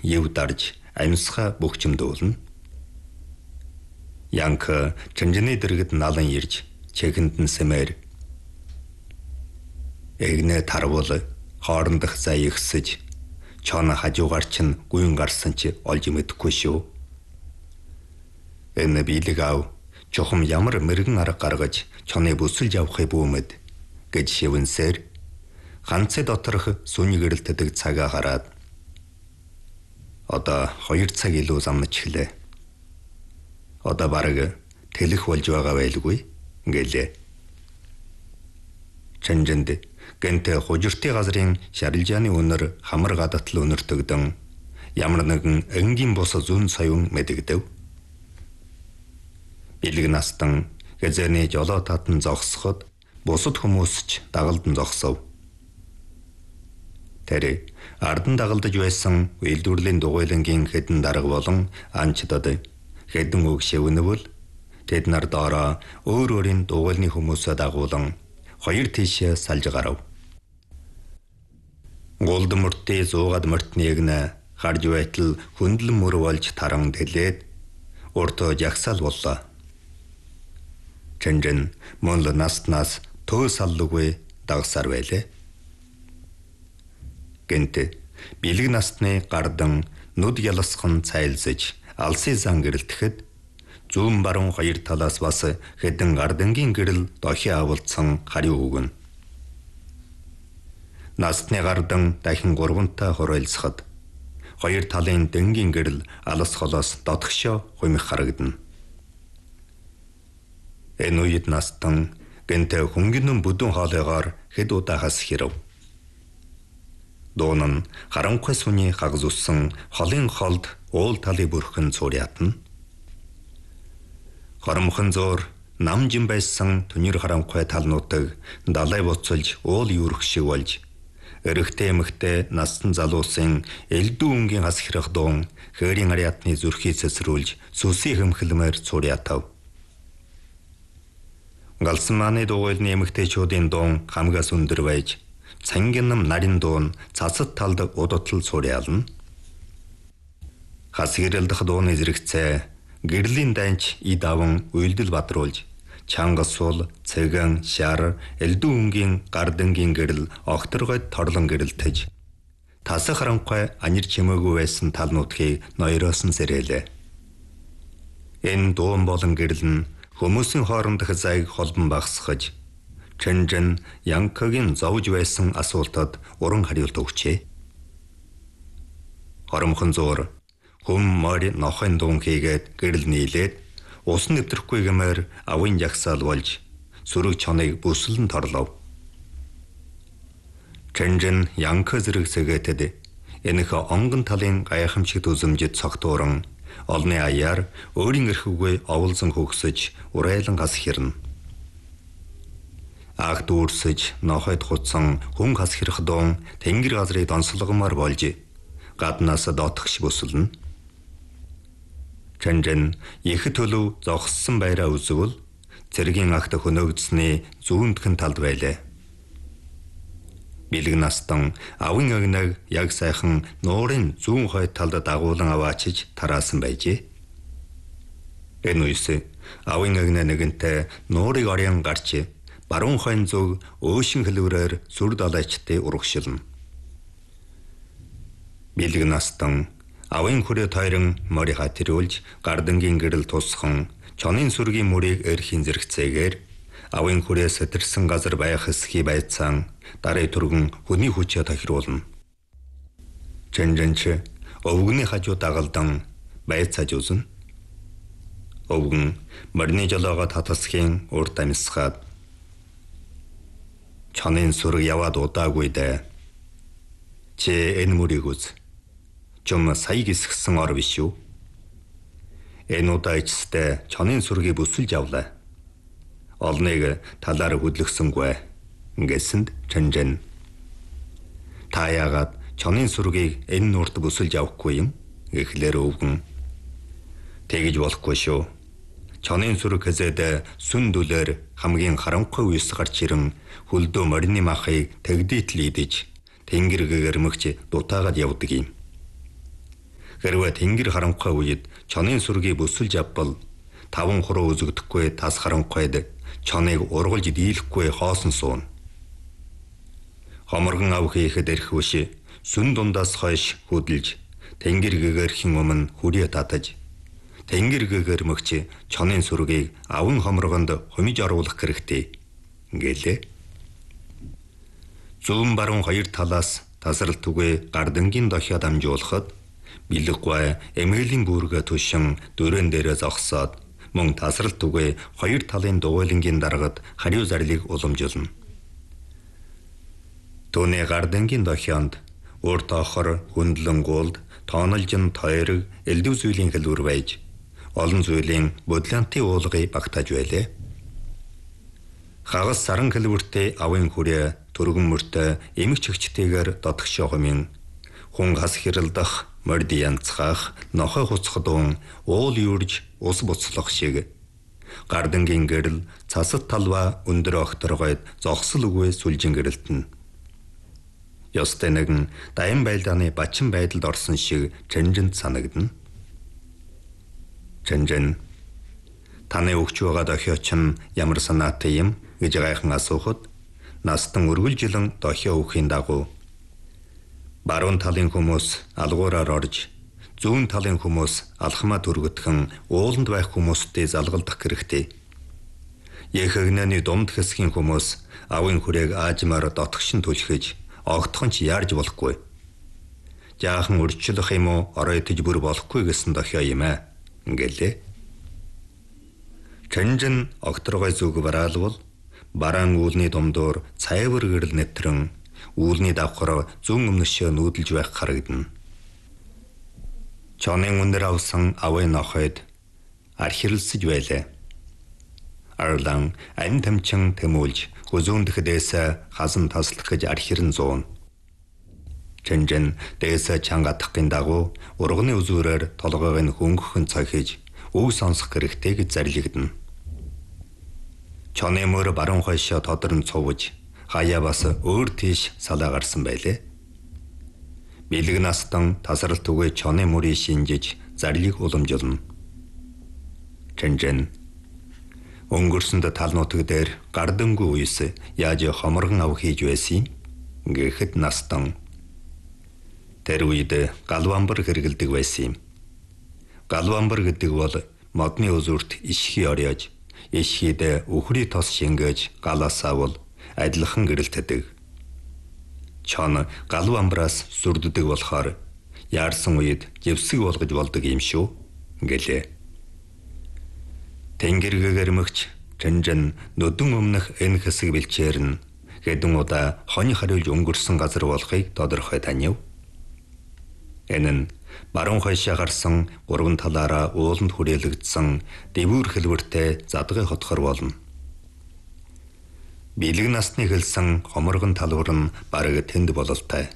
ев дарж амьсгаа бөхчмдүүлнэ. Янк Чэнжэний дэргэд налан ирж чэхэнд нь сэмээр эгнэ тарвал хоорондох зай ихсэж чон хажуугаар чинь гүйн гарсан чи олж мэдэхгүй шүү. Энэ биелэг ав чухам ямар мэрэгэн арга гаргаж чоны бүсэлж авахыг бүүмэд гэж шивэнсээр ганцээ доторх сүний гэрэлтдэг цагаа хараад одоо 2 цаг илүү замнаж эхлэв. Одоо бараг тэлэх болж байгаа байлгүй гэлээ. Чэнжэнд гэнтэ хужиртын газрын шарилжааны өнөр хамар гадатал өнөртөгдөн ямар нэгэн энгийн бос зүүн соён мэдэгдэв. Билэг настан гэзэний жолоо татан зогсоход бусад хүмүүс ч дагалдан зогсов. Тэр ардан дагалдаж байсан үйлдвэрлэлийн дугуйлангийн хэдэн дарга болон анчдад хэдэн үг шивнэвэл тэд нар доороо өөр өөрийн дугуйлны хүмүүсээ дагуулan 2 тийшээ салж гарав. Голд мөртөө зуугаад мөртнийг нэ харж байтал хөндлөн мөр болж таран дэлээд уртоо жагсаал боллоо. Чэнжэн мөн л наснаас төө саллугүй дагсаар байлээ. Гэнтэ бэлэг насны гардан нүд ялсхан цайлзаж алсын зан гэрэлтэхэд зүүн баруун 2 талаас бас хэдэн гардангийн гэрэл дохи авалцсан хариу өгнө. Насны гардан дахин 3-таа хоройлцоход 2 талын дэнгийн гэрэл алс холоос дотгошоо хумих харагдана. Энэ үед настан гэнтэ хөнгөнөн бүдүүн хоолойгоор хэд удаагаас хэрв. Дуун нь харанхуй сүний хагас уссан холын холд уул талыг бүрхэн цуурятна. Хоромхон зуур намжин байсан түнэр харанхуй талнуудыг далай буцалж уул юурх шиг болж эрэгтэй эмэгтэй насан залуусын элдүү өнгийн хас хэрэг дуун хээрийн ариатны зүрхийг цэцрүүлж сүсий хөмхөлмөр цуурятав. Галсан мааны дугуйлны эмэгтэйчүүдийн дуун хамгаас өндөр байж цангийн нам нарийн дуун цацад талд удутал цуурялна. Хас хэрэлдэх дууны зэрэгцээ гэрлийн данч ид аван уйлдэл бадруулж чангас сул цэгэн шар элдүү өнгийн гардангийн гэрэл огторгойд торлон гэрэлтэж тасах харанхуй анир чимээгүй байсан тал нутгийг ноёроосон сэрээлээ. Энэ дуун болон гэрэл нь хүмүүсийн хоорондох зайг холбон багсгаж Чэнжэн Янкгийн зовж байсан асуултад уран хариулт өгчээ. Хоромхон зуур хүм морь нохын дуун хийгээд гэрэл нийлээд ус нэвтрэхгүй гэмээр авын жагсаал болж сүрэг чоныг бүслэн торлов. Чэнжэн Янк зэрэг сэгээтэд энэх онгон талын гайхамшигт үзэмжид цогтууран олны аяар өөрийн эрхүүгээ оволзон хөгсөж урайлан гас хэрнэ. Аг дүүрсэж нохойд хуцсан хүн хас хэрэг дуун тэнгэр газрыг донслогомоор болж гаднаас доотгош бүсэлнэ. Чэнжэн их төлөв зогссон байраа үзвэл цэргийн агт хөнөөгдсөний зүүндхэн талд байлаа. Билэг настан авын агнаг яг сайхан нуурын зүүн хойд талд дагуулan аваачиж тараасан байжээ. Энэ үес авын агнаа нэгэнтээ нуурыг орян гарч баруун хойн зүг өөшин хэлвэрээр сүр далайчтай урагшилна. Билэг настан авын хүрээ тойрон морь хатирүүлж гардангийн гэрэл тусхан чонын сүргийн мөрийг эрхийн зэрэгцээгээр авын хүрээ сэтэрсэн газар байх хэсгийг байцаан дарыг түргэн хүний хүчээ тохируулна. Чэнжэнч өвгөний хажуу дагалдан байцааж үзнэ. Өвгөн морины жолоогоо татасхийн урд амьсгаад чонын сүрэг яваад удаагүй дээ. Чи энэ мөрийг үз. Чом сая гисгсэн ор биш үү? Энэ удаа ичстэй чонын сүргийг бүсэлж авлаа. Олныг талаар хөдлөсөнгүй гэсэнд Чэнжэн. Та яагаад чонын сүргийг энэ нурт бүсэлж авахгүй юм? Гэхлээр өвгөн. Тэгж болохгүй шүү. Чонын сүрэг хэзээд сүн дүлээр хамгийн харанхуй үес гарч ирэн хөлдөө морины махыг тэгдийтэл идэж тэнгэр гэгэрмэгч дутаагаад явдаг юм. Хэрвээ тэнгэр харанхуй үед чонын сүргийг бүсэлж авбал 5 хуруу үзэгдэхгүй тас харанхуйд чоныг ургалж дийлэхгүй хоосон суун. Хоморгон ав хийхэд эрх биш сүн дундаас хойш хөдөлж тэнгэр гэгэрхийн өмнө хүрээ татаж тэнгэр гэгэрмөгч чонын сүргийг аван хоморгонд хумиж оруулах хэрэгтэй гэлээ. Зүүн баруун хоёр талаас тасралт түгээ гардангийн дохиод амжуулахад бэлэггүй эмээлийн бүргээ тушин дөрөн дээрээ зогсоод мөн тасралт түгээ хоёр талын дугуйлангийн дарагад хариу зарлиг уламжуулна. Түүний гардангийн дохионд өөр тоохор хөндлөн гуулд тоонолжин тойрог элдв зүйлийн хэлбэр байж олон зүйлийн бодлонтын уулгыг багтааж байлээ. Хагас саран хэлбэртэй авын хүрээ түргэн мөртөө эмэг чигчтэйгээр дотгошоо хумын хүн хас хэрэлдах морд янцхах нохой хуцхдун уул юурж ус буцлах шиг гардангийн гэрэл цасат талва өндөр огторгойд зогсол үгүй сүлжин гэрэлтэн. Ёстой нэгэн дайм байлдааны бачин байдалд орсон шиг Чэнжэнд санагдана. Чэнжэн таны өгч байгаа дохиоч нь ямар санаатай юм гэж гайхан асуухад настан үргэлжилэн дохио өгөхийн дагуу баруун талын хүмүүс алгуураар орж зүүн талын хүмүүс алхмаа түргэтгэн ууланд байх хүмүүстэй залгалдах хэрэгтэй. Яхагнаны думд хэсгийн хүмүүс авын хүрээг аажмаар дотгошин түлхэж огтхон ч яарж болохгүй. Жаахан үрчлэх юм уу оройтож бүр болохгүй гэсэн дохио юм аа гэлээ. Чэнжэн огторгой зүг бараалвал бараан үүлний думдуур цайвар гэрэл нэтрэн үүлний давхар зүүн өмнөшөө нүүдэлж байх харагдана. Чонын өндөр авсан авын нохойд архирлсэж байлаа. Арлан ань тамчин тэмүүлж хүзүүндх дээсэ хасан таслах гэж архирн зуун. Чэнжэн дээсэ чангатахын дагуу урганы үзүүрээр толгойг нь хөнгөхөн цохиж үг сонсох хэрэгтэй гэж зарлигдана. Чоны мөр баруун хойшоо тодорн цувж хаяа бас өөр тийш салаа гарсан байлээ. Бэлэг настан тасралт түгээ чоны мөрийг шинжиж зарлиг уламжуулна. Чэнжэн өнгөрсөнд тал нутаг дээр гардангүй үес яаж хоморгон ав хийж байсан гэхэд настан тэр үед галвамбар хэрэгэлдэг байсан юм. Галвамбар гэдэг бол модны үзүүрт ишхий орёож ишхийд үхрий тос шингээж галаас авал адилхан гэрэлтдэг. Чон галвамбраас сүрддэг болохоор яарсан үед живсэг болгож болдог юм шүү гэлээ. Тэнгэр гэгэрмэгч Чэнжэн нүдэн өмнөх энэ хэсэг бэлчээр нь хэдэн удаа хонь хариулж өнгөрсөн газар болохыг тодорхой танив. Энэ нь баруун хойшоо гарсан гурван талаараа ууланд хүрээлэгдсэн дэвүүр хэлбэртэй задгай хотхор болно. Бэлэг насны хэлсэн хоморгон талбар нь бараг тэнд бололтой.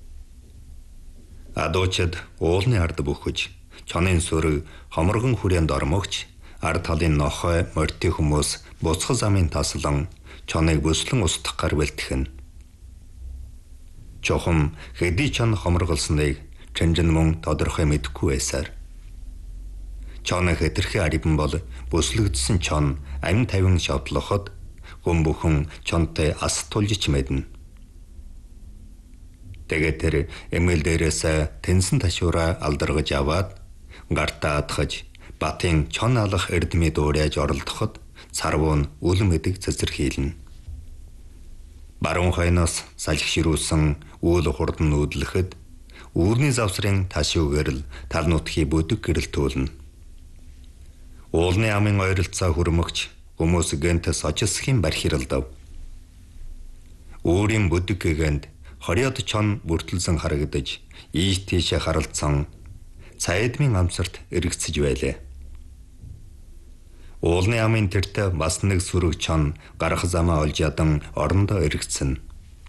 Адуучид уулны ард бүхэж чонын сүрэг хоморгон хүрээнд ормогч ард талын нохой морьтой хүмүүс буцхал замын таслан чоныг бүслэн устгах гар бэлтгэн. Чохом хэдий чон хоморголсныг Чэнжэн мөн тодорхой мэдэхгүй байсаар. Чоны хэтэрхий арибан бол бүслэгдсэн чон амь тавин шодлоход хүн бүхэн чонтой ас тулж мэднэ. Тэгээд тэр эмээл дээрээс тэнсэн ташуураа алдаргаж аваад гартаа адхаж батын чон алах эрдмий дуурайж оролдоход царвуун үлэм эдэг цэцэрхийлнэ. Баруун хойноос салхи ширүүлсэн үйл хурдан нүүдлэхэд үүрний завсрын ташуу гэрэл тал нутгийн бүдэг гэрэл төлнө. Уулны амын ойролцоо хүрмөгч хүмүүс гэнтэс очисхийн бархиралдав. Өөрийн бүдэг гэгэнд хориод чон бүртэлсэн харагдаж ийш тийшээ харалцсан цаэдмийн амсарт эргэцэж байлаа. Уулны амын тэртээ бас нэг сүрэг чон гарах замаа олж ядан орондоо эргэцэн.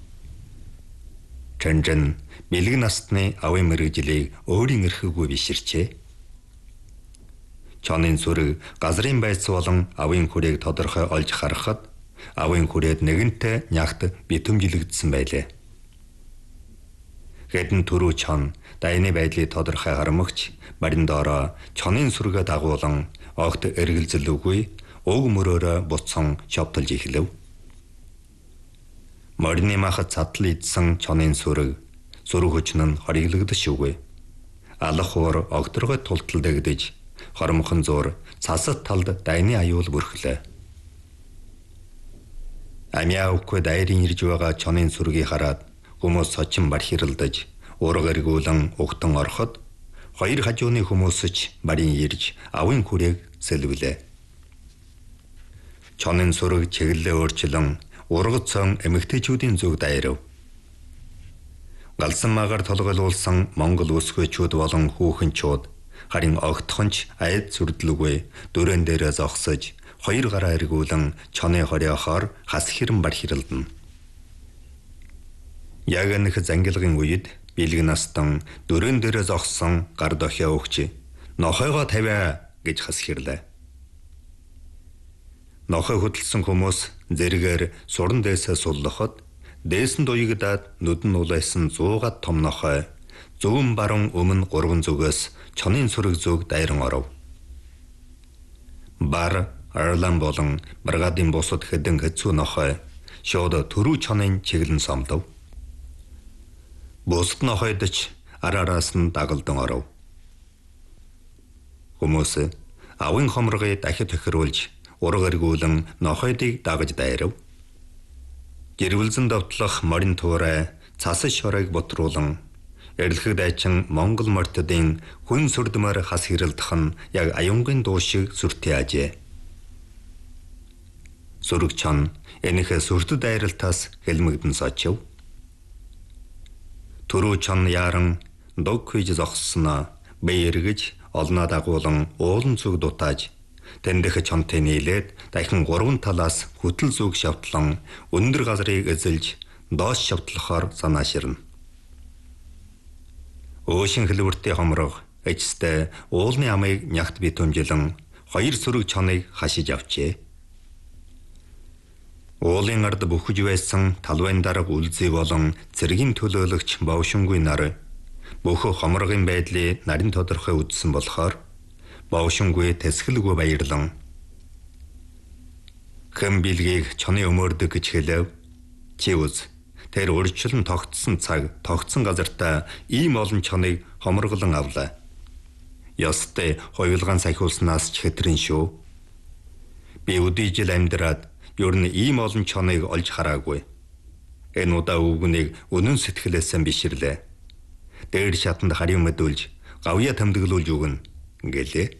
Чэнжэн бэлэг насны авын мэрэгжлийг өөрийн эрхээгүй биширчээ. Чонын сүрэг газрын байц болон авын хүрээг тодорхой олж харахад авын хүрээд нэгэнтээ нягт битэмжилэгдсэн байлаа. Хэдэн түрүү чон дайны байдлыг тодорхой харамгч Мариндороо чонын сүргээ дагуулan огт эргэлзэл үгүй уг мөрөөрөө буцсан шовтолж эхлэв. Морины махад цатал идсэн чонын сүрэг хүчин нь хориглогдож үгүй. Алах уур огторгой тулталдагдж хормхон зуур цасат талд дайны аюул бүрхлээ. Амиаавгүй дайрын ирж байгаа чонын сүргийг хараад хүмүүс сочин бархиралдаж ураг эргүүлэн угтан ороход хоёр хажууны хүмүүс ч барин ирж авын хүрээг сэлвэлээ. Чонын сүрэг чиглэлээ өөрчлөн ургацсан эмэгтэйчүүдийн зүг дайрав. Галсан магаар толгойлуулсан Монгол үсгөөчүүд болон хүүхэнчүүд харин огтхонч айд сүрдлүгүй дүрэн дээрээ зогсож хоёр гараа эргүүлэн чоны хориохоор хас хэрэн бархиралдана. Яг нэг зангилгын үед бэлэг настан дүрэн дээрээ зогссон гар дохио өгч нохойгоо тавиа гэж хас хэрлээ. Нохой хөдөлсөн хүмүүс зэрэгээр суран дээсээ суллахад дээсэн дуйгдаад нүдэн улайсан 100 том нохой зүүн баруун өмнө 3 зүгээс чонын сүрэг зүг дайран оров. Бар Арлан болон Маргадын бусад хэдэн хэцүү нохой шууд төрүү чонын чиглэн сомдов. Бусад нохойд ч араас нь дагалдан оров. Хүмүүс авын хомрогыг дахид тохируулж ураг эргүүлэн нохойдыг дагаж дайрав. Гэрвэлзэн довтлох морин туурай цасаж шорыг бутруулан эрлэхэд дайчин Монгол мортодын хүн сүрдмээр хас хэрэлдэх нь яг аюнгын дуу шиг сүртэй ажээ. Сүрэг чон энэхэ сүрдэд дайралтаас хэлмэгдэн сочив. Төрөө чон яран дог хийж зогссноо бэй эргэж олноо дагуулан уулан зүг дутааж тэндэх чонтой нийлээд дахин 3 талаас хөтөл зүг шавтлан өндөр газрыг эзэлж доош шавтлахаар санааширна. Өшин хэлбэртэй хомрог эцэстээ уулны амыг нягт битүүмжилэн хоёр сүрэг чоныг хашиж авчээ. Уулын ард бүхэж байсан талбайн дарга үлзий болон цэргийн төлөөлөгч Бовшингүй нар бүх хомрогын байдлыг нарийн тодорхой үзсэн болохоор Бовшингүй тэсгэлгүй баярлан хэм билгийг чоны өмөрдөг гэж хэлэв. Чи үз тэр урьдчилан тогтсон цаг тогтсон газартаа ийм олон чоныг хомроглон авлаа. Ёстой хоёулгаан сахиулснаас ч хэтрэн шүү. Би өдий жил амьдраад ер нь ийм олон чоныг олж хараагүй. Энэ удаа өвгнийг үнэн сэтгэлээсээ биширлээ. Дээр шатанд харийн мэдүүлж гавья тэмдэглүүлж өгнө гэлээ.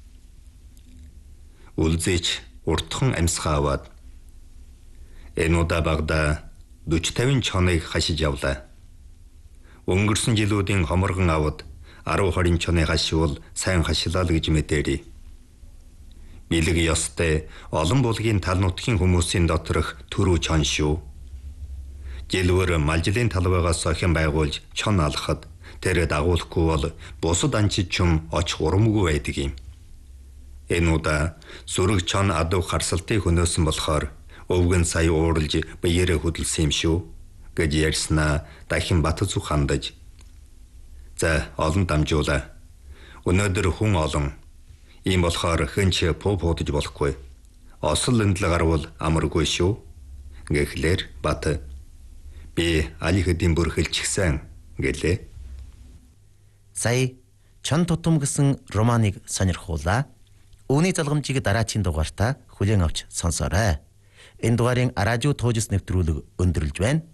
Үлзээч уртхан амьсгаа аваад энэ удаа багада 40-50 чоныг хашиж явлаа. Өнгөрсөн жилүүдийн хоморгон авад 10-20 чоныг хашивал сайн хашилаа л гэж мэдээри. Билэг ёстой олон булгийн тал нутгийн хүмүүсийн доторх төрүү чон шүү. Жилвэр малжилын талбайгаас сохин байгуулж чон алхад тэр дагуулахгүй бол бусад анчид чум очих урамгүй байдаг юм. Энэ удаа сүрэг чон адуу харсалтыг хөнөөсөн болохоор өвгөн сая ууралж биеэрээ хөдөлсөн юм шүү гэж ярьснаа дахин бат зүг хандаж. За олон дамжуулаа. Өнөөдөр хүн олон. Ийм болохоор хэнч пуудаж болохгүй. Осол эндэл гарвал амаргүй шүү гэхлээр бат би али хэдийн бүр хэлчихсэн гэлээ. Сая чон тутам гэсэн романыг сонирхуулаа. Үүний залгамжийг дараачийн дугаартаа хүлээн авч сонсоорой. Энэ дугаарын радио тоожс нэвтрүүлэг өндөрлж байна.